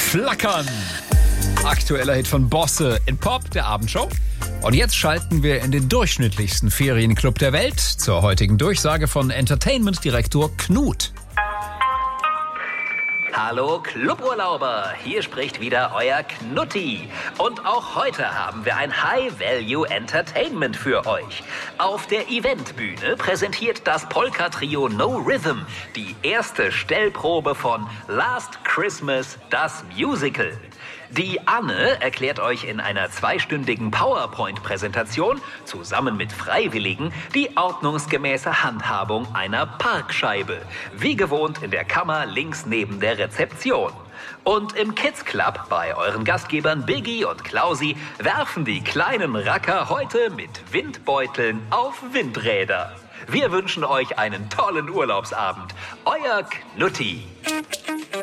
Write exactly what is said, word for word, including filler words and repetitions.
Flackern. Aktueller Hit von Bosse in Pop, der Abendshow. Und jetzt schalten wir in den durchschnittlichsten Ferienclub der Welt zur heutigen Durchsage von Entertainment-Direktor Knut. Hallo Cluburlauber, hier spricht wieder euer Knutti. Und auch heute haben wir ein High-Value-Entertainment für euch. Auf der Eventbühne präsentiert das Polka-Trio No Rhythm die erste Stellprobe von Last Christmas, das Musical. Die Anne erklärt euch in einer zweistündigen PowerPoint-Präsentation zusammen mit Freiwilligen die ordnungsgemäße Handhabung einer Parkscheibe. Wie gewohnt in der Kammer links neben der Rezeption. Und im Kids Club bei euren Gastgebern Biggie und Klausi werfen die kleinen Racker heute mit Windbeuteln auf Windräder. Wir wünschen euch einen tollen Urlaubsabend. Euer Knutti.